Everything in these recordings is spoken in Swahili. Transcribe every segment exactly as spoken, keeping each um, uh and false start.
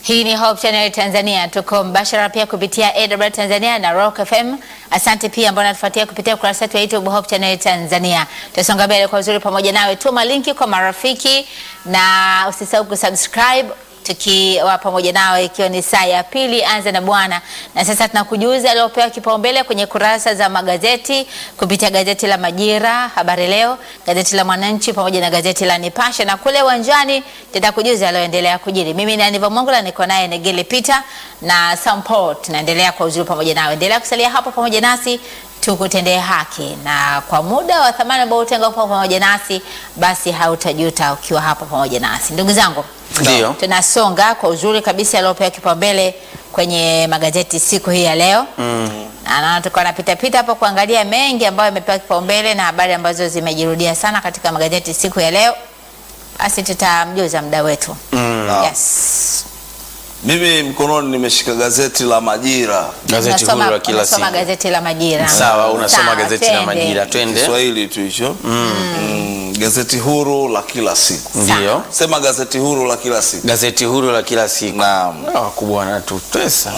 Hii ni Hope Channel Tanzania. Tuko mbashara pia kupitia A W R Tanzania na Rock F M. Asante pia ambao natufuatia kupitia ukurasa wetu wa YouTube Hope Channel Tanzania. Tutasonga mbele kwa uzuri pamoja nawe. Tuma linki kwa marafiki na usisahau kusubscribe tukiwa pamoja nawe, ikiwa ni saa ya pili Anza na Bwana. Na sasa tunakujuza aliopewa kipaumbele kwenye kurasa za magazeti kupitia gazeti la Majira, Habari Leo, gazeti la Mwananchi pamoja na gazeti la Nipashe, na kule uwanjani tutakujuza alioendelea kujiri. Mimi ni Aniva Mongola, niko naye Negele Peter na Samport. Tunaendelea kwa uzuri pamoja nawe. Endelea kusalia hapo pamoja nasi tukutendee haki, na kwa muda wa thamani ambao utenga pamoja nasi, basi hautajuta ukiwa hapo pamoja nasi. Ndugu zangu, ndio tunasonga kwa uzuri kabisa aliopewa kipaumbele kwenye magazeti siku hii ya leo. Mm. Na tuko napita pita hapo kuangalia mengi ambayo yamepewa kipaumbele na habari ambazo zimejirudia sana katika magazeti siku ya leo. Basi tutamjuza muda wetu. Mm. Yes. Mimi mkononi nimeshika gazeti la Majira. Gazeti huru la kila siku. Unasoma gazeti la Majira. Sawa, unasoma Sawa, gazeti twende. la Majira. Twende. Kiswahili tu hicho. Mm. Mm, gazeti huru la kila siku. Ndio. Sema gazeti huru la kila siku. Gazeti huru la kila siku. Naam. Ah, kubwa na tutesa.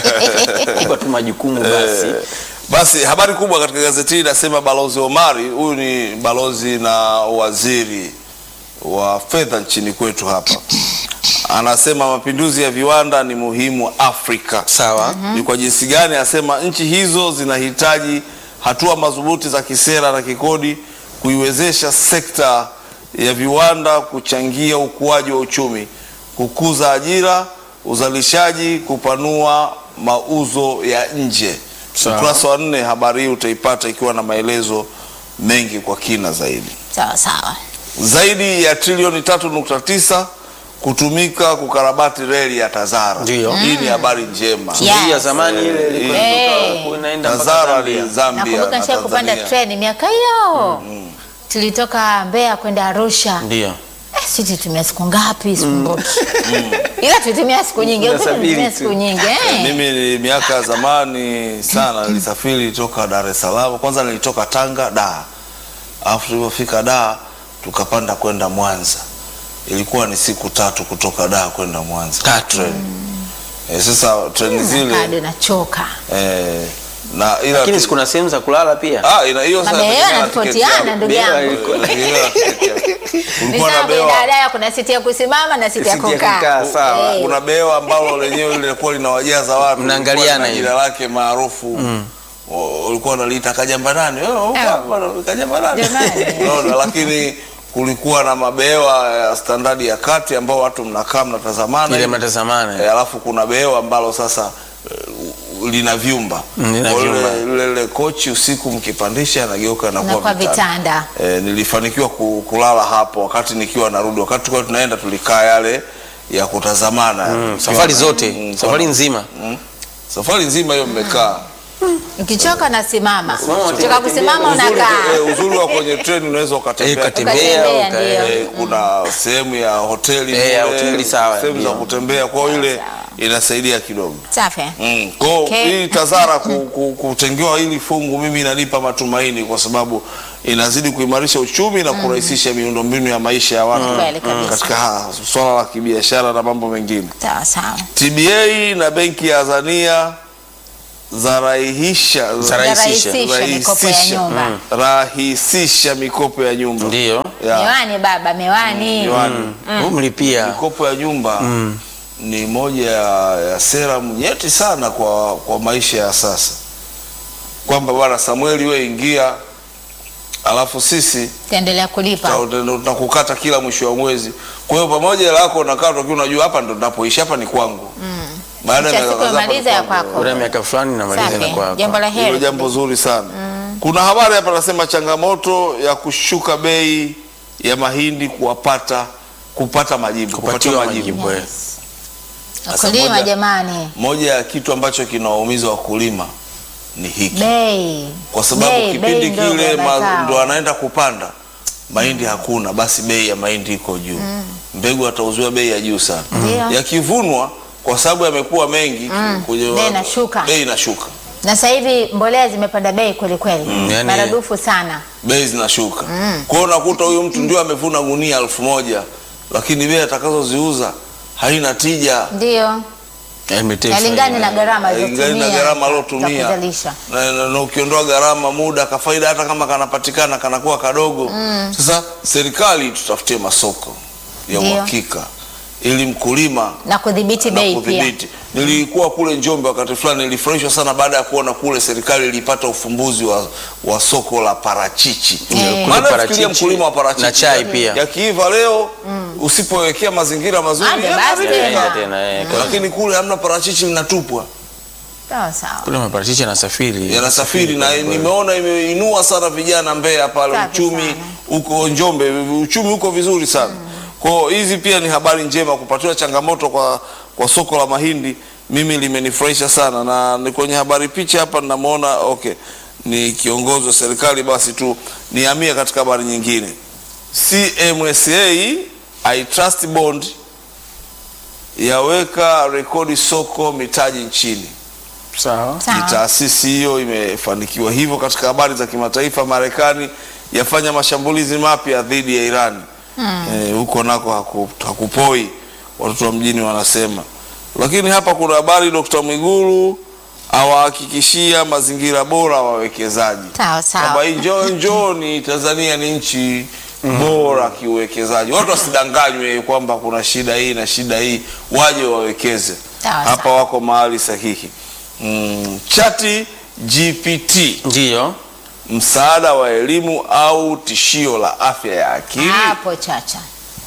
Kwa tu majukumu basi. Eh, basi habari kubwa katika gazeti hili inasema Balozi Omari, huyu ni balozi na waziri wa fedha nchini kwetu hapa. Anasema mapinduzi ya viwanda ni muhimu Afrika. Sawa. Ni kwa jinsi gani? Anasema nchi hizo zinahitaji hatua madhubuti za kisera na kikodi kuiwezesha sekta ya viwanda kuchangia ukuaji wa uchumi, kukuza ajira, uzalishaji, kupanua mauzo ya nje. Ukurasa wa nne habari hii utaipata ikiwa na maelezo mengi kwa kina zaidi. Sawa sawa. Zaidi ya trilioni tatu nukta tisa kutumika kukarabati reli ya Tazara. Ndio. Hii ni habari njema. Yeah. Hii ya zamani ile ilikuwa Hey. inatoka inaenda mpaka Tazara Zambia. ni Zambia. Nakumbuka na nisha kupanda Tanzania. treni miaka hiyo. Mm. Tulitoka Mbeya kwenda Arusha. Ndio. Eh, sisi tutumia siku ngapi sikumbuki. Ila tutumia siku nyingi, Tunasafiri tutumia tu. siku nyingi. Eh. Mimi ni miaka ya zamani sana nilisafiri toka Dar es Salaam. Kwanza nilitoka Tanga, Dar. Alafu tulipofika Dar tukapanda kwenda Mwanza. Ilikuwa ni siku tatu kutoka Dar kwenda Mwanza. Tatu. Mm. Eh, sasa treni zile Bado nachoka. eh na ila Lakini tu- sikuna sehemu za kulala pia. ah ina hiyo sasa Mabehewa inategemea na yanatofautiana, tiketi yako. ndugu Behewa yangu. ilikuwa- Inategemea na tiketi yako. Kulikuwa na Nisema bewa dada kuna siti ya kusimama na siti ya Siti ya kukaa. kukaa, sawa. Eh. kuna bewa ambalo lenyewe lilikuwa linawajaza watu. Mnaangaliana Lilikuwa na hivi. jina lake maarufu. Mm. Ulikuwa unaliita Kajamba nani? Eh, Kajamba nani? Jamani. Unaona, lakini kulikuwa na mabewa ya standardi ya kati ambao watu mnakaa mnatazamana. Ile mtazamana. E, alafu kuna bewa ambalo sasa uh, lina vyumba. Mm, lina Kwa vyumba. Yule yule kochi usiku mkipandisha anageuka na Na kuwa kwa vitanda. vitanda. E, nilifanikiwa ku- kulala hapo wakati nikiwa narudi. Wakati tulikuwa tunaenda tulikaa yale ya kutazamana. Mm, Tukiwa safari na- zote, mm, safari kwa- nzima. Mm. Safari nzima hiyo mmekaa. Ukichoka na simama. Simama, Ukichoka kusimama Uzuri, unakaa. eh, uzuri wa kwenye treni unaweza Eh, ukatembea. ukatembea, Ukatembea, uka- ndio. Eh, kuna sehemu ya hoteli, Eh, ya mle, hoteli, sawa, sehemu za ndio. kutembea, kwa hiyo ile Sawa. inasaidia kidogo. Safi. Mm. Kwa hiyo Okay. hii Tazara ku, ku, kutengewa hili fungu mimi inanipa matumaini kwa sababu inazidi kuimarisha uchumi na kurahisisha miundombinu ya maisha ya watu Kweli kabisa. katika ha- swala la kibiashara na mambo mengine. Sawa sawa. T B A na Benki ya Azania zarahisha Zarahisisha. Rahisisha mikopo ya rahisisha, nyumba. rahisisha mikopo ya nyumba. Ndio. Ya, Miwani baba, miwani. miwani. Umlipia. Mikopo ya nyumba ni moja ya, ya sera nyeti sana kwa, kwa maisha ya sasa, kwamba bwana Samueli we ingia, alafu sisi Taendelea kulipa. tunakukata kila mwisho wa mwezi. Kwa hiyo pamoja lako unakaa tu unajua hapa ndo ninapoishi, hapa ni kwangu. Baada Kisha miaka siku kadhaa umaliza hapa ni ya kwangu. kwako. Kuna miaka fulani na maliza na Safi. kwa. Jambo la Hilo heri. jambo zuri sana. Kuna habari hapa nasema changamoto ya kushuka bei ya mahindi kuwapata kupata majibu, Kupatiwa majibu. Yes. Sasa Wakulima moja- jamani. Moja ya kitu ambacho kinawaumiza wakulima ni hiki, Bei. kwa sababu Bei, kipindi bei ndogo kile ya ma- mazao. ndo anaenda kupanda mahindi hakuna, basi bei ya mahindi iko juu. Mbegu atauziwa bei ya juu sana. Ndio. Yakivunwa kwa sababu yamekuwa mengi kwenye- Bei inashuka. bei inashuka. Na sasa hivi mbolea zimepanda bei kweli kweli. yani- Maradufu sana. Bei zinashuka. Kwa hiyo unakuta huyu mtu ndio amevuna gunia elfu moja lakini bei atakazoziuza haina tija. Ndio. Halingani na gharama Halingani na gharama alotumia. kuzalisha. Na, na, na ukiondoa gharama, muda, kafaida hata kama kanapatikana kanakuwa kadogo. Mm. Sasa serikali tutafutie masoko ya Ndio. uhakika ili mkulima Na kudhibiti bei pia. Nilikuwa kule Njombe wakati fulani, nilifurahishwa sana baada ya kuona kule serikali ilipata ufumbuzi wa, wa soko la parachichi. Eh. Maana fikiria mkulima wa parachichi na chai pia. Yakiiva leo, mm. usipowekea mazingira mazuri Ande, yanaharibika. basi. tena. Lakini kule hamna parachichi, mnatupwa. Sawa sawa. Kule maparachichi yanasafiri. Yanasafiri na nimeona imeinua sana vijana Mbeya pale, Safi uchumi sana. huko Njombe, uchumi huko vizuri sana. Mm. Kwa hizi pia ni habari njema. Kupatiwa changamoto kwa kwa soko la mahindi mimi limenifurahisha sana, na ni kwenye habari picha hapa ninamuona, okay, ni kiongozi wa serikali. Basi tu nihamia katika habari nyingine. C M S A I Trust Bond yaweka rekodi soko mitaji nchini. Sawa. Sawa. Taasisi hiyo imefanikiwa hivyo. Katika habari za kimataifa, Marekani yafanya mashambulizi mapya dhidi ya Iran. Hmm. E, huko nako haku, hakupoi, watoto wa mjini wanasema. Lakini hapa kuna habari, Dokta Mwigulu awahakikishia mazingira bora wawekezaji. Sawa sawa. Kwamba hii njoo njoo ni Tanzania ni nchi bora kiuwekezaji. Watu wasidanganywe kwamba kuna shida hii na shida hii, waje wawekeze. Sawa, Hapa sawa. wako mahali sahihi. Mm, Chati G P T Ndio. msaada wa elimu au tishio la afya ya akili? Hapo Chacha.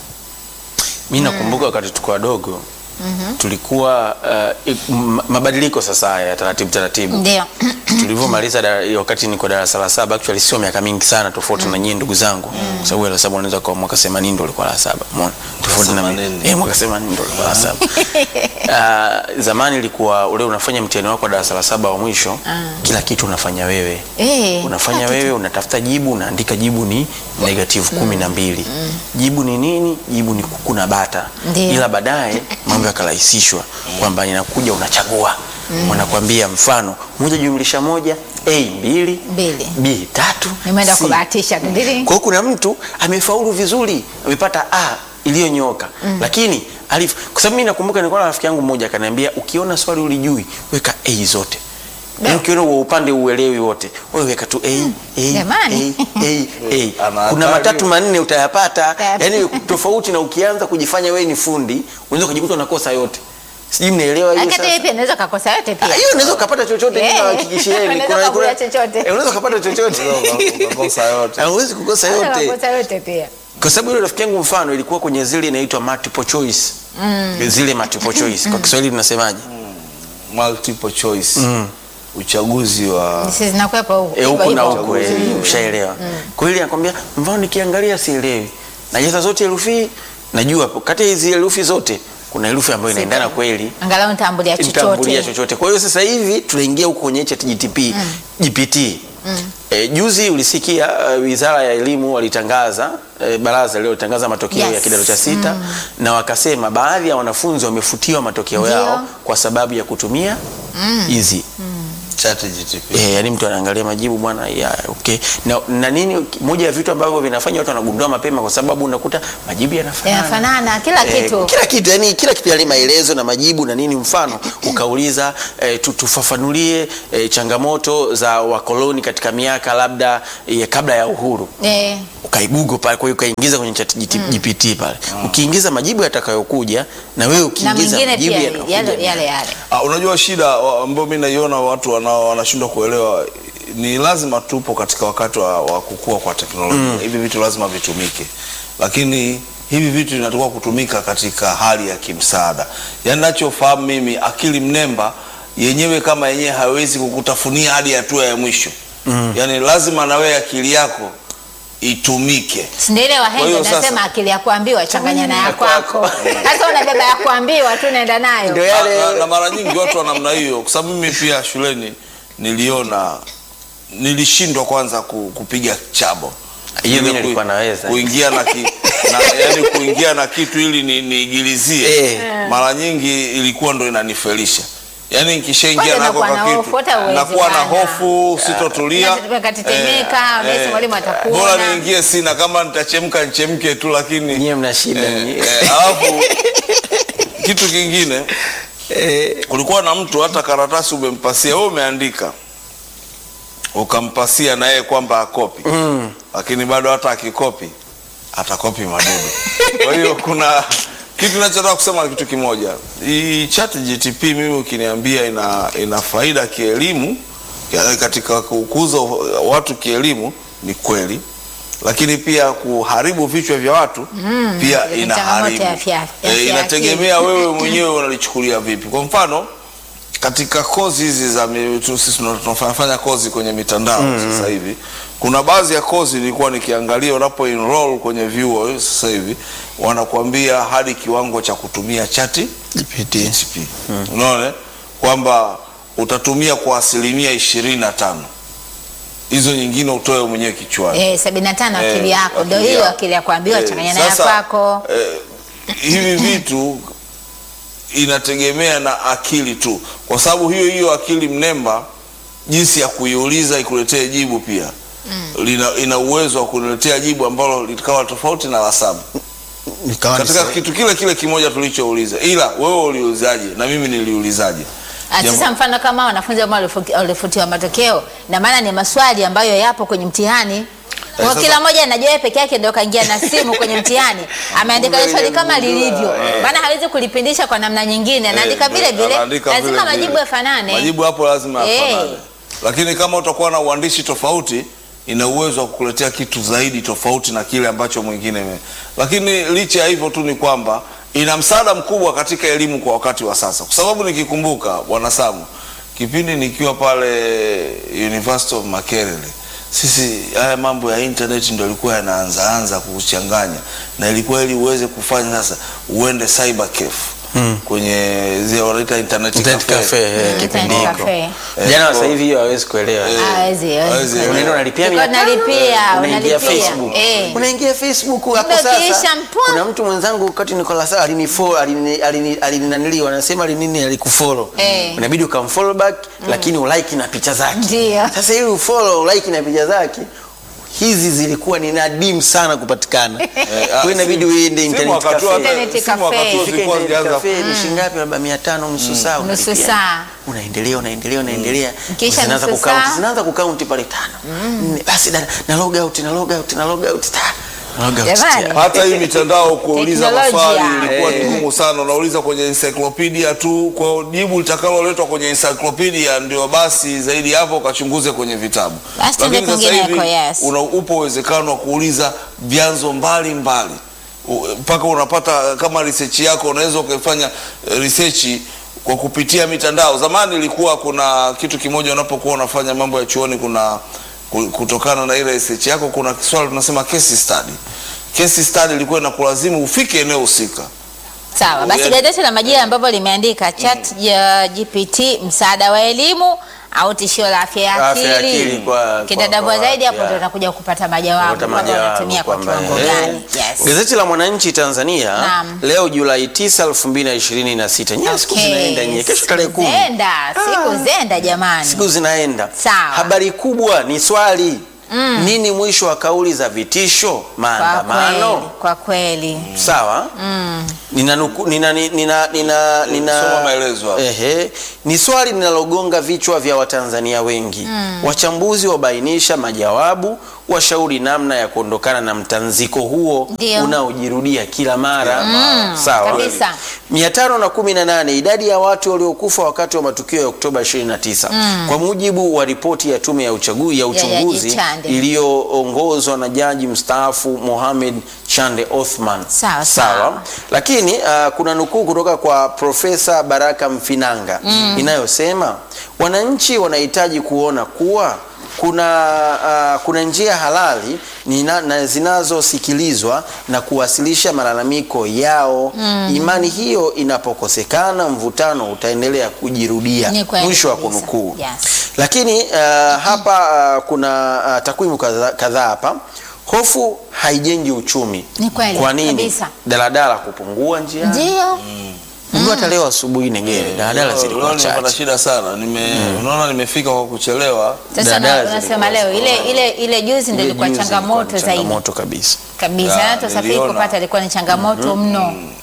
Mimi nakumbuka wakati tulikuwa wadogo, tulikuwa uh, ik- m- mabadiliko sasa haya ya taratibu taratibu. Ndio. Tulivyomaliza dara- wakati niko darasa la saba, actually sio miaka mingi sana tofauti na nyinyi ndugu zangu, kwa sababu la saba unaweza kwa mwaka themanini ndio ulikuwa la saba, umeona tofauti na mimi eh, mwaka themanini ndio ulikuwa la saba. Uh, zamani ilikuwa ule unafanya mtihani wako wa darasa la saba wa mwisho, kila kitu unafanya wewe. Eh. Unafanya kila wewe, kitu. unatafuta jibu, unaandika jibu ni negative kumi na mbili. Jibu ni nini? Jibu ni kuku na bata. Ndio. Ila baadaye mambo yakarahisishwa kwamba inakuja unachagua. Wanakuambia mfano moja jumlisha moja A mbili, Mbili. B tatu. Nimeenda C. kubahatisha. Ndili. Kwa hiyo kuna mtu amefaulu vizuri, amepata A iliyonyoka. Lakini alif, kwa sababu mimi nakumbuka nilikuwa na rafiki yangu mmoja akaniambia, ukiona swali ulijui weka A zote. Yaani ukiona wa upande uelewi wote, wewe weka tu A, A, Jamani. A, A, A. Ana Kuna hatari. matatu manne utayapata. Utayapata. Yaani tofauti na ukianza kujifanya wewe ni fundi, unaweza kujikuta unakosa yote. Sijui mnaelewa hiyo Akati sasa. wewe pia unaweza kukosa yote pia. Ah, hiyo unaweza kupata chochote, Eh. mimi nawahakikishieni. Unaweza kukosa chochote. Eh, unaweza kupata chochote. Ukakosa yote. Hauwezi kukosa Unaweza yote. kukosa yote pia. Kwa sababu yule rafiki yangu mfano ilikuwa kwenye zile inaitwa multiple choice. Zile multiple choice. Kwa Kiswahili tunasemaje? Multiple choice. Uchaguzi wa Sisi zinakuwepo huko. Eh, huko na hivyo. huko, eh, ushaelewa. Kwa hiyo anakuambia mfano nikiangalia sielewi. Najaza zote herufi, najua kati ya hizi herufi zote kuna herufi ambayo inaendana kweli. Angalau nitambulia Nitambulia chochote. chochote. Kwa hiyo sasa hivi tunaingia huko kwenye ChatGPT, G P T. E, juzi ulisikia uh, Wizara ya Elimu walitangaza e, baraza leo litangaza matokeo Yes. ya kidato cha sita na wakasema baadhi ya wanafunzi wamefutiwa matokeo Ndio. yao kwa sababu ya kutumia hizi Chat G P T. Eh, yani mtu anaangalia majibu bwana ya okay. Na, na nini moja ya vitu ambavyo vinafanya watu wanagundua mapema kwa sababu unakuta majibu yanafanana. Yanafanana kila Eh, kitu. kila kitu yani kila kitu yale maelezo na majibu na nini, mfano ukauliza eh, tu- tufafanulie eh, changamoto za wakoloni katika miaka labda eh, kabla ya uhuru. Eh. Ukaigugo pale, kwa hiyo ukaingiza kwenye chat G P T pale. Ukiingiza majibu yatakayokuja na wewe Na ukiingiza mengine majibu pia yanayokuja yale yale yale. Ah, unajua shida wa- ambayo mimi naiona watu wanao wanashindwa kuelewa, ni lazima tupo katika wakati wa, wa kukua kwa teknolojia. Hivi vitu lazima vitumike, lakini hivi vitu vinatakiwa kutumika katika hali ya kimsaada. Yaani ninachofahamu mimi, akili mnemba yenyewe kama yenyewe haiwezi kukutafunia hadi hatua ya mwisho. Yaani lazima na wewe akili yako itumike. Sindile Kwa wahenga hiyo sasa- nasema akili ya kuambiwa changanya na ya ya kwako. kwako. Sasa unabeba ya kuambiwa tu naenda nayo. Ndio Na, yale na, na mara nyingi watu wa namna hiyo, kwa sababu mimi pia shuleni niliona, nilishindwa kwanza ku, kupiga chabo. Hiyo mimi Ile ku- nilikuwa naweza. kuingia na, ki, na yani kuingia na kitu ili ni- niigilizie Eh. mara nyingi ilikuwa ndo inanifelisha. Yaani nikishaingia Kwanza nako unakuwa kwa na kitu hofu, hata huwezi nakuwa na bana. hofu, sitotulia. Katetemeka, unahisi mwalimu atakuona. Bora niingie sina, kama nitachemka nichemke tu, lakini nyie mna shida nyie. Eh, alafu kitu Kitu kingine eh, kulikuwa na mtu hata karatasi umempasia wewe, umeandika ukampasia na yeye kwamba akopi mm. lakini bado hata akikopi atakopi madudu. Kwa hiyo kuna kitu ninachotaka kusema kitu kimoja. Hii Chat G P T mimi ukiniambia ina ina faida kielimu katika kukuza watu kielimu ni kweli, lakini pia kuharibu vichwa vya watu mm, pia inaharibu. E, inategemea wewe mwenyewe unalichukulia vipi. Kwa mfano katika kozi hizi za sisi tunafanya kozi kwenye mitandao mm. Sasa hivi kuna baadhi ya kozi nilikuwa nikiangalia unapo enroll kwenye vyuo sasa hivi wanakuambia hadi kiwango cha kutumia Chat G P T. Mm. Unaona kwamba utatumia kwa asilimia ishirini na tano. Hizo nyingine utoe mwenyewe kichwani. Eh, sabini na tano akili yako. Ndio hiyo akili ya kuambiwa eh, changanya na yako kwako. Eh, hivi vitu inategemea na akili tu. Kwa sababu hiyo hiyo akili mnemba jinsi ya kuiuliza ikuletee jibu pia. Mm. Lina, ina uwezo wa kuletea jibu ambalo likawa tofauti na la saba. Katika kitu kile kile kimoja tulichouliza. Ila wewe uliulizaje na mimi niliulizaje? Sasa mfano kama wanafunzi ambao walifutiwa matokeo, na maana ni maswali ambayo yapo kwenye mtihani. Kwa kila mmoja anajua peke yake ndio kaingia na simu kwenye mtihani. Ameandika swali kama lilivyo. Maana hawezi kulipindisha kwa namna nyingine. Anaandika vile vile. Lazima majibu yafanane. Majibu hapo lazima yafanane. Lakini kama utakuwa na uandishi tofauti, ina uwezo wa kukuletea kitu zaidi tofauti na kile ambacho mwingine me. Lakini licha ya hivyo tu ni kwamba ina msaada mkubwa katika elimu kwa wakati wa sasa. Kwa sababu nikikumbuka Bwana Samu, kipindi nikiwa pale University of Makerere, sisi haya mambo ya internet ndio ilikuwa yanaanza anza kuchanganya, na ilikuwa ili uweze kufanya sasa uende cyber cafe hmm. kwenye zile wanaita internet, internet cafe, cafe kipindi hiko jana. Sasa hivi hiyo hawezi kuelewa, hawezi hawezi unaenda unalipia unalipia unaingia Facebook eh unaingia Facebook hapo. Sasa kuna mtu mwenzangu wakati niko la sala alinifollow alini alinaniliwa anasema nini alikufollow eh. Unabidi ukamfollow back mm. lakini ulike na picha zake. Ndio sasa ili ufollow ulike na picha zake hizi zilikuwa ni nadimu sana kupatikana. Kwa inabidi uende internet cafe. Internet cafe ni shilingi ngapi? Labda mia tano nusu saa. Nusu saa. Unaendelea unaendelea unaendelea. Zinaanza kucount, zinaanza kucount pale tano. Basi na log out na log out na log out tano. Hata hii mitandao kuuliza maswali ilikuwa ni ngumu sana. Unauliza kwenye encyclopedia tu, kwa jibu litakaloletwa kwenye encyclopedia ndio basi, zaidi hapo ukachunguze kwenye vitabu. Lakini sasa hivi una upo uwezekano wa kuuliza vyanzo mbali mbali mpaka unapata kama research yako unaweza ukafanya research kwa kupitia mitandao. Zamani ilikuwa kuna kitu kimoja unapokuwa unafanya mambo ya chuoni, kuna kutokana na ile research yako kuna swali tunasema case study. Case study ilikuwa inakulazimu ufike eneo husika. Sawa, basi gazeti la Majira ambapo limeandika Chat G P T msaada wa elimu au tishio la afya ya akili. Kidadabwa zaidi hapo ndio tunakuja kupata majawabu kwamba wanatumia kwa kiwango gani. Yes. Gazeti la Mwananchi Tanzania Naam. leo Julai tisa elfu mbili na ishirini na sita. Nyinyi siku zinaenda nyinyi. Kesho tarehe kumi. Zenda, siku zenda jamani. Siku zinaenda. Sawa. Habari kubwa ni swali. Mm. Nini mwisho wa kauli za vitisho maandamano? Kwa kweli. Sawa? Mm. Nina nuku, nina nina nina nina soma maelezo hapo. Ehe. Ni swali linalogonga vichwa vya Watanzania wengi. Mm. Wachambuzi wabainisha majawabu, washauri namna ya kuondokana na mtanziko huo unaojirudia kila mara. Mm. Sawa? Kabisa. mia tano na kumi na nane idadi ya watu waliokufa wakati wa matukio ya Oktoba ishirini na tisa. Mm. Kwa mujibu wa ripoti ya tume ya uchaguzi ya uchunguzi iliyoongozwa na jaji mstaafu Mohamed Chande Othman. Sawa, sawa. Lakini uh, kuna nukuu kutoka kwa Profesa Baraka Mfinanga mm. inayosema wananchi wanahitaji kuona kuwa kuna uh, kuna njia halali nina, na zinazosikilizwa na kuwasilisha malalamiko yao. Mm. Imani hiyo inapokosekana, mvutano utaendelea kujirudia. Mwisho wa kunukuu. Yes. Lakini uh, hapa uh, kuna uh, takwimu kadhaa hapa. Hofu haijengi uchumi. Kwa nini? Daladala kupungua njia. Ndio. Mm. Ndio hata leo asubuhi Negere daladala zilikuwa chache. Nilipata shida sana. Nime mm. unaona nimefika kwa kuchelewa. Sasa unasema leo ile ile ile juzi ndio ilikuwa changamoto zaidi. Changamoto kabisa. Kabisa. Hata usafiri kupata ilikuwa ni changamoto mno.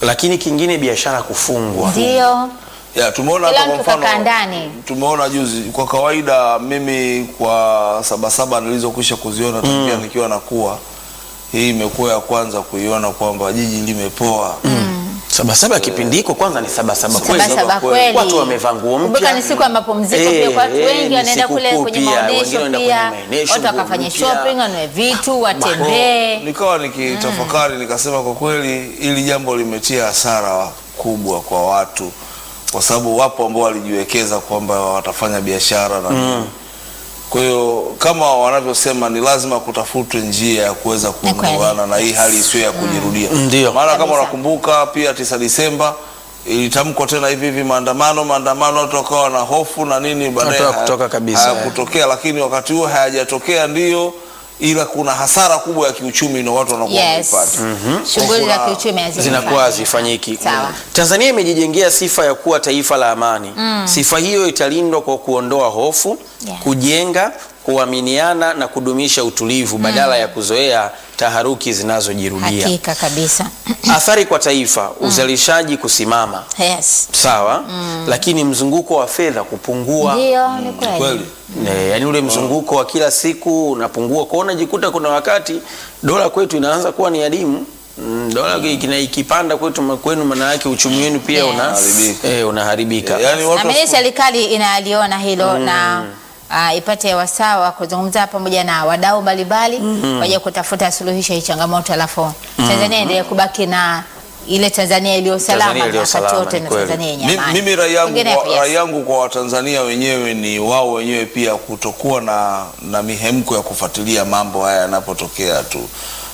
Lakini kingine biashara kufungwa. Ndio. Ya, tumeona Kila hapa kwa mtu kakaa mfano, ndani. tumeona juzi, kwa kawaida mimi kwa Sabasaba nilizokwisha kuziona tangia nikiwa nakuwa, hii imekuwa ya kwanza kuiona kwamba jiji limepoa. Sabasaba kipindi hiko kwanza ni Sabasaba kweli. Sabasaba kweli. Watu wamevaa nguo mpya. Kumbuka ni siku ya mapumziko pia kwa watu wengi wanaenda kule kwenye maonyesho pia. Watu wakafanya shopping, wanunue vitu, watembee. Nikawa nikitafakari nikasema kwa kweli hili jambo limetia hasara kubwa kwa watu, kwa sababu wapo ambao walijiwekeza kwamba watafanya biashara na nini. Kwa hiyo kama wanavyosema ni lazima kutafutwe njia ya kuweza kuondoana na hii hali isiyo ya kujirudia. Ndio. Maana kama unakumbuka pia tisa Disemba ilitamkwa tena hivi hivi maandamano maandamano, watu wakawa na hofu na nini, baadaye kutoka kabisa kutokea, lakini wakati huo hayajatokea ndio, ila kuna hasara kubwa ya kiuchumi na watu wanakuwa Yes. wanapata. Shughuli za kiuchumi hazifanyiki. zinakuwa hazifanyiki. Sawa. Tanzania imejijengea sifa ya kuwa taifa la amani. Sifa hiyo italindwa kwa kuondoa hofu, Yeah. kujenga, kuaminiana na kudumisha utulivu badala ya kuzoea taharuki zinazojirudia. Hakika kabisa. Athari kwa taifa, uzalishaji kusimama. Yes. Sawa, lakini mzunguko wa fedha kupungua. Ndio, ni kweli. Kweli. Ne, yani ule mzunguko wa kila siku unapungua. Kwa unajikuta kuna wakati dola kwetu inaanza kuwa ni adimu. Mm, dola kina ikipanda kwetu kwenu, maana yake uchumi wenu pia Yes. una eh, unaharibika. Yaani watu Na mimi serikali inaliona hilo na uh, ipate wasawa kuzungumza pamoja na wadau mbalimbali waje kutafuta suluhisho hii changamoto, alafu Tanzania endelee kubaki na ile Tanzania iliyo salama Tanzania iliyo wakati salama, wote ni na kweli. Tanzania yenye Mi- amani. Mimi rai yangu Kwingine kwa, yes. rai yangu kwa Watanzania wenyewe ni wao wenyewe pia kutokuwa na, na mihemko ya kufuatilia mambo haya yanapotokea tu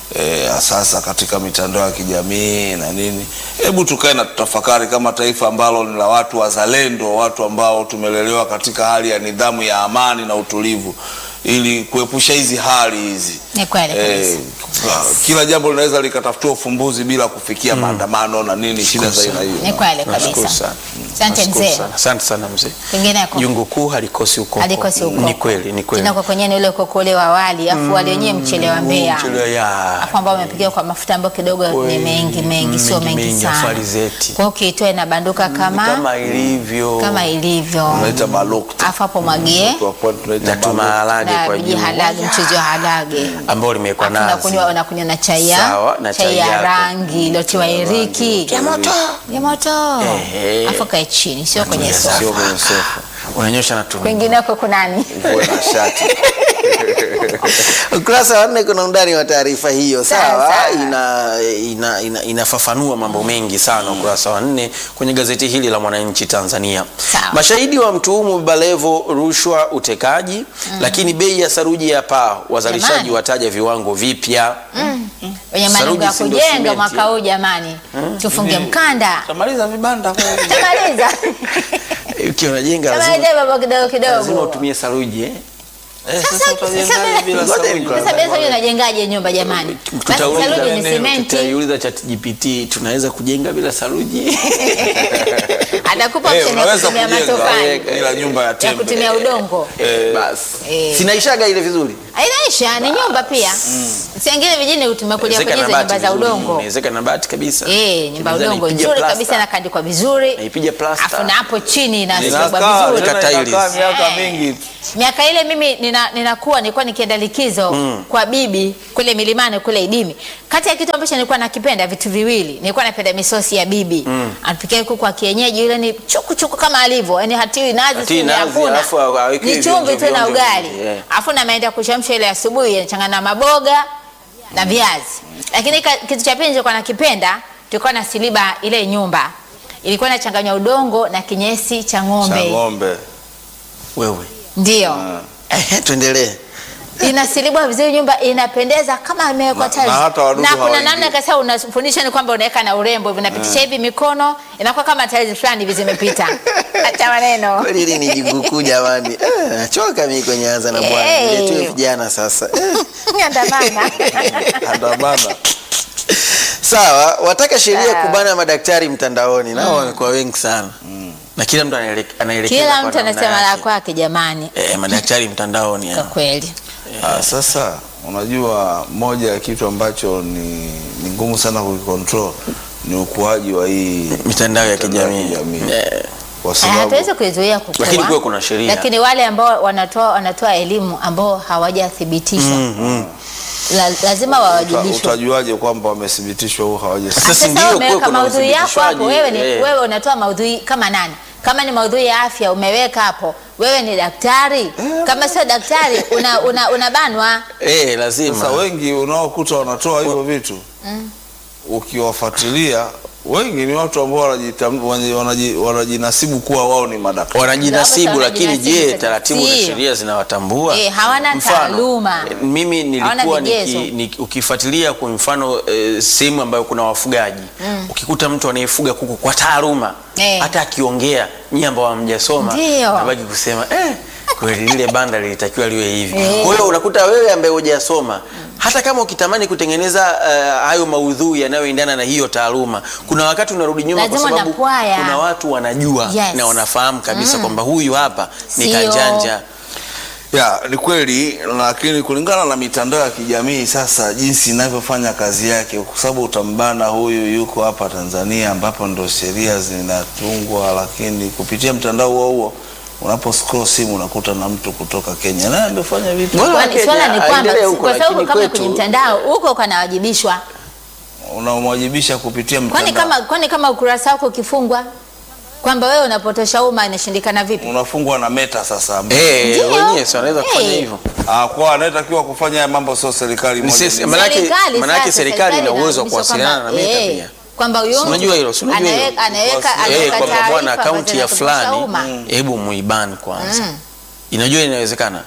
e, sasa katika mitandao ya kijamii na nini. Hebu tukae na tutafakari kama taifa ambalo ni la watu wazalendo, watu ambao tumelelewa katika hali ya nidhamu ya amani na utulivu, ili kuepusha hizi hali hizi. Ni kweli kabisa. Kila jambo linaweza likatafutiwa ufumbuzi bila kufikia maandamano na nini, shida za aina hiyo. Ni kweli Nashukuru kabisa. sana. Asante Nashukuru mzee. sana. Asante sana mzee. Kwingineko. Jungu kuu halikosi ukoko. Halikosi ukoko. Ni kweli, ni kweli. Tena kwa kwenye ule ukoko ule wa wali, afu wale wenyewe mchele wa Mbeya. Mchele ya. Afu ambao umepikiwa kwa mafuta ambayo kidogo ni mengi mengi, sio mengi, mengi mengi, sana. afu alizeti. Kwa hiyo ukitoa inabanduka kama Kama ilivyo. kama ilivyo. Tunaita balokta. Afu hapo mwagie Kwa kwa tunaita Na tumaharage na kwa biji juu. halage, mchuzi wa halage. Ambao limewekwa Afu nazi. unakunywa unakunywa na chai ya Sawa, na chai chai ya yako. rangi iliyotiwa iriki. Ya moto. Ya moto. Ehe. Afu kae chini, sio kwenye Sio sofa. kwenye sofa. Unanyosha na tumbo. Kwingineko kunani? Uwe na shati. Ukurasa wa nne kuna undani wa taarifa hiyo. Sawa, Sawa. ina, ina, ina, inafafanua mambo mengi sana ukurasa wa nne kwenye gazeti hili la Mwananchi Tanzania. Sawa. Mashahidi wa mtuhumu Balevo rushwa utekaji, lakini bei ya saruji ya paa, wazalishaji Jamani. wataja viwango vipya. Wenye malengo Saruji ya si ndio kujenga simenti, mwaka huu jamani. Tufunge mkanda. Tamaliza vibanda kwa Tamaliza. Ukiwa unajenga lazima, Tamaliza baba kidogo lazima kidogo. utumie saruji eh. Eh, Sasa sasa utajengaje bila Ngoja saruji? nikwa- Sasa besa hiyo unajengaje nyumba jamani? Basi Tutauliza saruji ni neno, simenti. tutaiuliza ChatGPT, tunaweza kujenga bila saruji? Atakupa Eh, option ya unaweza kutumia kujenga matofali. ila nyumba ya Ya tembe. kutumia udongo. Eh, basi. Eh. Sinaishaga ile vizuri. Inaisha ni nyumba pia. Siangine vijijini tumekulia kwenye hizo nyumba za udongo. Unawezeka na bati kabisa. Eh, nyumba ya Unaweza udongo naipiga nzuri plasta. kabisa na kandikwa vizuri. Naipiga plasta. Afu na hapo chini inasikwa Inakaa, vizuri. tena Kata inakaa tiles. miaka Eh. mingi. Miaka ile mimi nina- ninakuwa nilikuwa nikienda likizo kwa bibi kule milimani kule Idimi. Kati ya kitu ambacho nilikuwa nakipenda vitu viwili. Nilikuwa napenda misosi ya bibi. Anapikia kuku wa kienyeji yule ni chuku chuku kama alivyo. Yaani hatiwi nazi Hatiwi si nazi, hakuna. alafu aweke Ni chumvi vionjo, tu na vionjo ugali. vingi, yeah. Afu na maenda kuchemsha ile asubuhi inachangana na maboga na viazi. Lakini ka- kitu cha pili nilikuwa nakipenda tulikuwa na siliba ile nyumba. Ilikuwa inachanganywa udongo na kinyesi cha Cha ng'ombe. ng'ombe. Wewe. Ndio. Eh, tuendelee. Inasilibwa vizuri, nyumba inapendeza kama imewekwa Na- tiles. na hata wadudu Na kuna hawaingii. namna kasa unafundisha ni kwamba unaweka na urembo vinapitisha hivi mikono inakuwa kama tiles fulani hivi zimepita. Acha maneno. Kweli hili ni jibu kuu jamani. Eh, nachoka mimi kwenye anza na bwana. Eh. Niletwe vijana sasa. Eh. Andamana. Andamana. Sawa, wataka sheria Sawa. kubana madaktari mtandaoni. Nao wamekuwa wengi sana. Na kila mtu anaelek- anaelekeza Kila kwa mtu namna anasema la yake. kwake jamani. Eh, madaktari mtandaoni. Kwa hao. kweli. Ah, sasa unajua moja ya kitu ambacho ni, ni ngumu sana kukicontrol ni ukuaji wa hii mitandao ya kijamii. Yeah. Kwa Hatuwezi sababu kuizuia kukua. Lakini kuwe kuna sheria. Lakini wale ambao wanatoa wanatoa elimu ambao hawajathibitishwa Mm, la, lazima uta- wawajibishwe. utajuaje kwamba wamethibitishwa au hawajathibitishwa? Sasa ndio Sasa kuwe umeweka kuna maudhui yako hapo, wewe ni eh. wewe unatoa maudhui kama nani? Kama ni maudhui ya afya umeweka hapo, wewe ni daktari. Kama sio daktari una una unabanwa. Eh, lazima. Sasa wengi unaokuta wanatoa hivyo vitu ukiwafuatilia, wengi ni watu ambao wanajitam- wanaji- wanaji- wanajinasibu kuwa wao ni madaktari. wanajinasibu, Ndio, lakini wanajinasibu je, sasa. taratibu za Sio. sheria zinawatambua? Eh, hawana Mfano, taaluma. eh, mimi nilikuwa Hawana niki, vigezo. niki, ukifuatilia kwa mfano eh, sehemu ambayo kuna wafugaji ukikuta mtu anayefuga kuku kwa taaluma Eh. hata akiongea nyinyi ambao hamjasoma Ndio. nabaki kusema eh, kweli lile banda lilitakiwa liwe hivi. Eh. Kwa hiyo unakuta wewe ambaye hujasoma hata kama ukitamani kutengeneza uh, hayo maudhui yanayoendana na hiyo taaluma, kuna wakati unarudi nyuma kwa Lazima sababu unapwaya. kuna watu wanajua Yes. na wanafahamu kabisa kwamba huyu hapa ni Sio. kanjanja. Ya, ni kweli, lakini kulingana na mitandao ya kijamii sasa jinsi inavyofanya kazi yake, kwa sababu utambana huyu yuko hapa Tanzania ambapo ndo sheria zinatungwa, lakini kupitia mtandao huo huo unapo scroll simu unakuta na mtu kutoka Kenya naye amefanya vitu. Bwana Kwani Kenya, swala ni kwamba aendelee huko, kwa sababu lakini kama kwetu- kwenye mtandao huko kanawajibishwa. Unamwajibisha kupitia mtandao. Kwani kama kwani kama ukurasa wako ukifungwa kwamba wewe unapotosha umma inashindikana vipi? unafungwa na Meta sasa. Eh, Ndio. wenyewe si wanaweza kufanya Eh. hivyo. Ah, kwa anayetakiwa kufanya haya mambo sio serikali moja. Sisi- mbili. Manake- Serikali manake sasa, serikali ina uwezo wa inahakikisha kuwasiliana kwamba, na Meta eh, pia. kwamba huyo mtu Unajua hilo, si unajua hilo? anaweka anaweka Eh, anaweka Eh, kwamba taarifa bwana ambazo akaunti ya zinapotosha fulani umma. hebu muiban kwanza. Inajua inawezekana.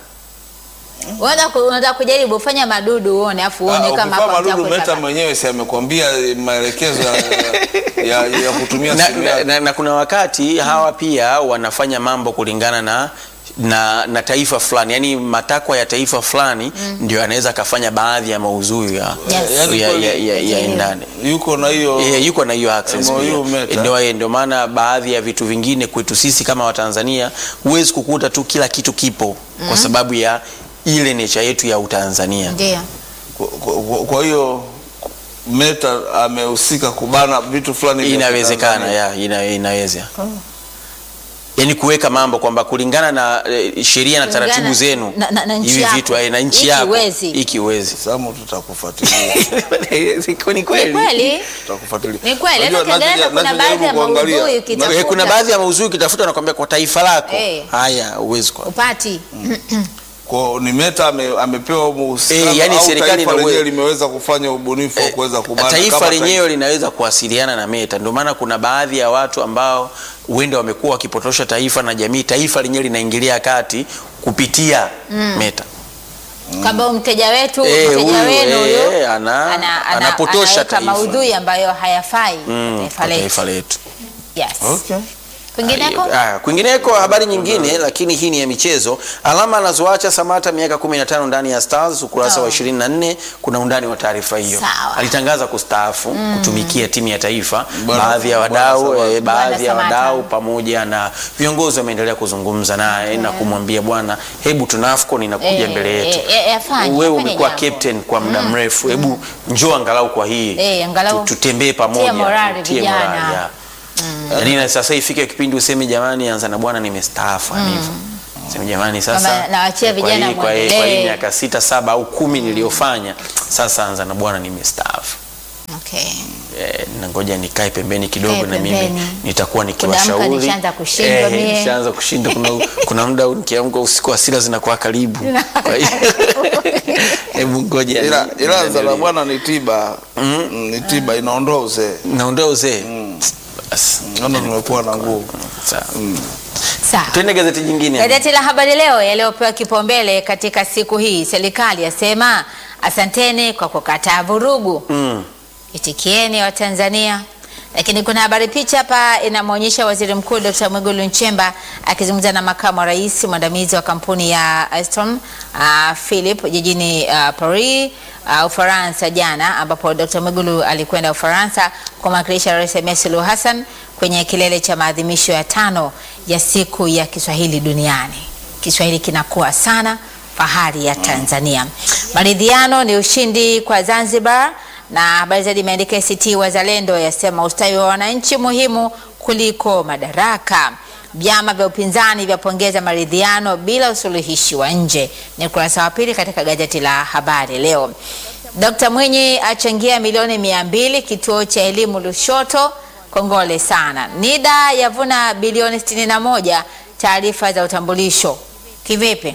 Unataka ku- unataka kujaribu fanya madudu uone afu uone Ah, kama ukifanya hapo madudu mtakwenda. Meta mwenyewe si amekwambia maelekezo ya, ya, ya kutumia na, simu na, yako. na, na kuna wakati hawa pia wanafanya mambo kulingana na na, na taifa fulani, yani matakwa ya taifa fulani ndio anaweza akafanya baadhi ya maudhui ya, Yes. ya, ya, ya, ya endane. Yuko na hiyo Eh, yuko na hiyo access M O U pia. Meta. Ndio ndio maana baadhi ya vitu vingine kwetu sisi kama Watanzania huwezi kukuta tu kila kitu kipo kwa sababu ya ile nature yetu ya Utanzania. Ndio. Kwa- kwa- kwa hiyo Meta amehusika kubana vitu fulani vya Inawezekana Tanzania. ya ina, inaweza yaani kuweka mambo kwamba kulingana na eh, sheria na Kulingana taratibu zenu na- na- na nchi hivi yako. vitu eh, na nchi Hiki yako huwezi. hiki huwezi. Samu tutakufuatilia. Ni Ni kweli. kweli? Tutakufuatilia. Ni kweli. Unajua, Hata ukiangalia nacho- kuna nacho baadhi ya jaribu kuangalia. maudhui Eh, ukitafuta. kuna baadhi ya mauzui ukitafuta nakwambia kwa taifa lako Eh. haya huwezi kwa upati. Kwa ni Meta ame, amepewa uhusiano Eh, yani au serikali taifa ina lenyewe uwezo. limeweza kufanya ubunifu wa kuweza kubana taifa kama lenyewe linaweza kuwasiliana na Meta. Ndio maana kuna baadhi ya watu ambao huenda wamekuwa wakipotosha taifa na jamii, taifa lenyewe linaingilia kati kupitia Meta. Kwamba mteja wetu, Eh, mteja huyu, wenu huyu eh, ana- ana- ana- anapotosha anaweka taifa. maudhui ambayo hayafai Mm, taifa kwa letu. taifa letu. Yes. Okay. Kwingineko? Ah, kwingineko habari nyingine, lakini hii ni ya michezo. Alama anazoacha Samata miaka kumi na tano ndani ya Stars, ukurasa Oh. wa ishirini na nne. Kuna undani wa taarifa hiyo. Sawa. Alitangaza kustaafu kutumikia timu ya taifa. Bwana- Baadhi ya Bwana wadau Samata. eh, baadhi ya Bwana Samata. wadau pamoja na viongozi wameendelea kuzungumza naye na kumwambia bwana, hebu tuna AFCON inakuja Eh, mbele yetu. eh, eh, afanye, Wewe afanye umekuwa jambo. captain kwa muda mrefu, hebu njoo angalau kwa hii Eh, angalau Tu- tutembee pamoja, tia morali tutie vijana. morali, ya. Yaani na sasa ifike kipindi useme jamani, anza na bwana nimestaafu mm. hivyo. Sema jamani sasa Kama nawaachia kwa vijana hii- kwa hii- kwa hii muendelee. miaka sita saba au kumi niliyofanya sasa anza na bwana nimestaafu. Okay. Eh, na ngoja nikae pembeni kidogo Kae na mimi pembeni. nitakuwa Kuamka nikiwashauri. nishaanza kushindwa mie. nishaanza kushinda kuna kuna muda nikiamka usiku hasira zinakuwa karibu. Kwa hiyo hebu ngoja Ila ni- ila anza na niendelee. bwana ni tiba. Mm, ni tiba inaondoa uzee. Naondoa uzee. Basi. Naona tumekuwa na nguvu. Sawa. Sawa. Twende gazeti jingine. Gazeti la Habari Leo yaliyopewa kipaumbele katika siku hii, serikali yasema asanteni kwa kukataa vurugu. Mm. Itikieni wa Tanzania. Lakini kuna habari picha hapa inamwonyesha Waziri Mkuu Dr. Mwigulu Nchemba akizungumza na makamu wa rais mwandamizi wa kampuni ya Alstom uh, Philip jijini uh, Paris uh, Ufaransa jana, ambapo Dr. Mwigulu alikwenda Ufaransa kumwakilisha Rais Samia Suluhu Hassan kwenye kilele cha maadhimisho ya tano ya siku ya Kiswahili duniani. Kiswahili kinakuwa sana, fahari ya Tanzania. Maridhiano ni ushindi kwa Zanzibar. Na habari zaidi imeandika A C T Wazalendo yasema ustawi wa wananchi muhimu kuliko madaraka. Vyama vya upinzani vyapongeza maridhiano bila usuluhishi wa nje. Ni ukurasa wa pili katika gazeti la Habari Leo. Dr. Mwinyi achangia milioni mia mbili kituo cha elimu Lushoto. Kongole sana. NIDA yavuna bilioni sitini na moja taarifa za utambulisho. Kivipi?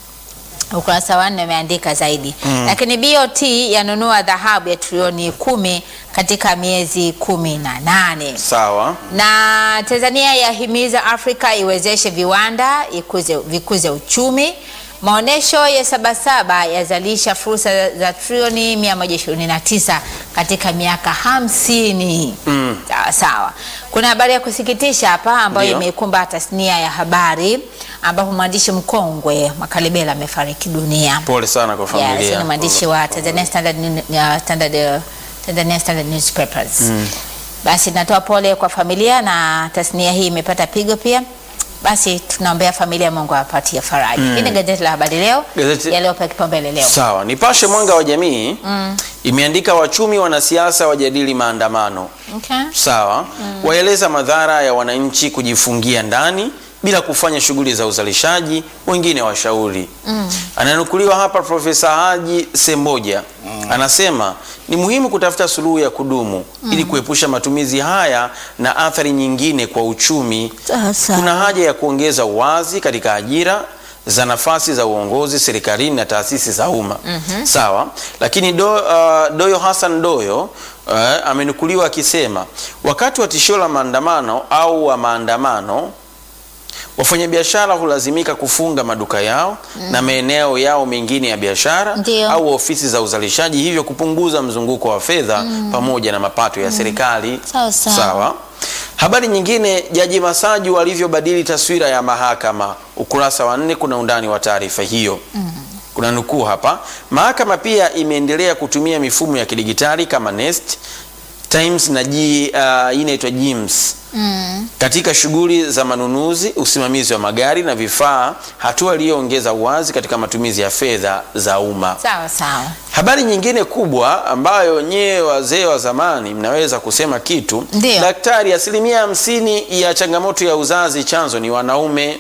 Ukurasa wa nne umeandika zaidi. Mm. Lakini B O T yanunua dhahabu ya trilioni kumi katika miezi kumi na nane. Sawa. Na Tanzania yahimiza Afrika iwezeshe viwanda, ikuze, vikuze uchumi. Maonesho ya Sabasaba yazalisha fursa za trilioni mia moja ishirini na tisa katika miaka hamsini. Mm. Sawa sawa. Kuna habari ya kusikitisha hapa ambayo imeikumba tasnia ya habari, ambapo mwandishi mkongwe Makalebela amefariki dunia. Pole sana kwa familia. Yes, ni mwandishi wa Tanzania Standard, uh, Standard, uh, Tanzania Standard Newspapers. Mm. Basi natoa pole kwa familia, na tasnia hii imepata pigo pia. Basi tunaombea familia, Mungu apatie faraja. Mm. Hii ni gazeti la Habari Leo yaliyopewa kipaumbele leo. Sawa. Nipashe Mwanga wa Jamii mm. imeandika wachumi wanasiasa wajadili maandamano. Okay. Sawa. Mm. Waeleza madhara ya wananchi kujifungia ndani bila kufanya shughuli za uzalishaji, wengine washauri. Mm. Ananukuliwa hapa Profesa Haji Semboja. Mm. Anasema ni muhimu kutafuta suluhu ya kudumu mm. ili kuepusha matumizi haya na athari nyingine kwa uchumi. Sasa kuna haja ya kuongeza uwazi katika ajira za nafasi za uongozi serikalini na taasisi za umma. Mm -hmm. Sawa. Lakini do, uh, Doyo Hassan Doyo uh, amenukuliwa akisema wakati wa tishio la maandamano au wa maandamano, wafanyabiashara hulazimika kufunga maduka yao mm. na maeneo yao mengine ya biashara au ofisi za uzalishaji, hivyo kupunguza mzunguko wa fedha mm. pamoja na mapato ya mm. serikali. Sawa, sawa. Sawa. Habari nyingine, Jaji Masaju alivyobadili taswira ya mahakama. Ukurasa wa nne kuna undani wa taarifa hiyo. Mm. Kuna nukuu hapa. Mahakama pia imeendelea kutumia mifumo ya kidigitali kama Nest, Times na G, uh, inaitwa Jims. Mm. katika shughuli za manunuzi, usimamizi wa magari na vifaa, hatua iliyoongeza uwazi katika matumizi ya fedha za umma. Sawa sawa. Habari nyingine kubwa ambayo nyewe wazee wa zamani mnaweza kusema kitu. Ndiyo. Daktari, asilimia hamsini ya changamoto ya uzazi chanzo ni wanaume.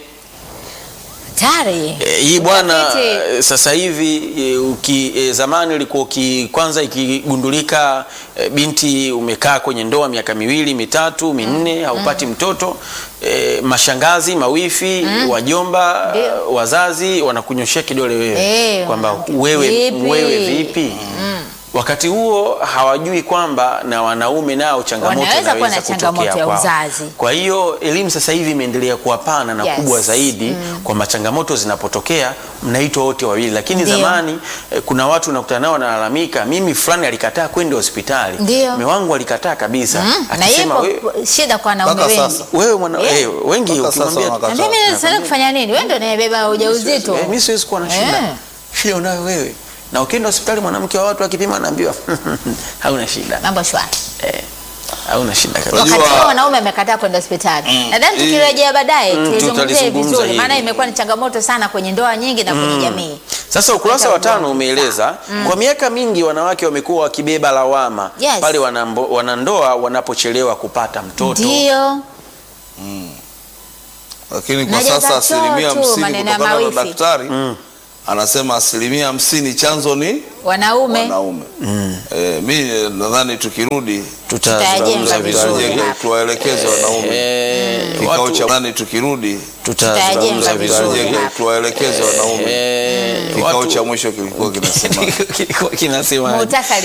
Tari. E, hii bwana e, sasa hivi e, uki, e, zamani ilikuwa kwanza ikigundulika e, binti umekaa kwenye ndoa miaka miwili mitatu minne mm. haupati mm. mtoto e, mashangazi, mawifi, mm. wajomba, Dio. wazazi wanakunyoshia kidole wewe e, kwamba wewe vipi? wewe vipi? Mm. Wakati huo hawajui kwamba na wanaume nao changamoto inaweza kutokea ya uzazi. Kwa hiyo elimu sasa hivi imeendelea kuwa pana na yes. kubwa zaidi mm. kwamba changamoto zinapotokea mnaitwa wote wawili. Lakini Ndiyo. zamani eh, kuna watu nakutana nao wanalalamika, mimi fulani alikataa kwenda hospitali. Mume wangu alikataa kabisa. Mm. Akisema wewe shida kwa wanaume wengi. Wewe mwana yeah. eh, wengi ukimwambia mimi nataka kufanya nini? Wewe ndio unayebeba ujauzito. Mimi siwezi kuwa na shida. Yeah. Shida unayo wewe. Na ukienda hospitali mwanamke wa watu akipima anaambiwa hauna shida. Mambo shwari. Eh. Hauna shida kabisa. Wakati wanaume amekataa kwenda hospitali. Mm. Nadhani tukirejea baadaye mm, tuzungumzie vizuri, maana imekuwa ni changamoto sana kwenye ndoa nyingi na kwenye mm. jamii. Sasa ukurasa wa tano umeeleza mm. kwa miaka mingi wanawake wamekuwa wakibeba lawama yes. pale wanandoa wanapochelewa kupata mtoto. Ndio. Mm. Lakini kwa sasa asilimia hamsini kutokana na daktari mm. anasema asilimia hamsini chanzo ni wanaume. Wanaume. Mm. Eh, mimi nadhani tukirudi tutazungumza vizuri, tuwaelekeze wanaume. Eh, kikao cha nani tukirudi tutazungumza vizuri, tuwaelekeze wanaume. Kikao cha mwisho kilikuwa kinasema kilikuwa kinasema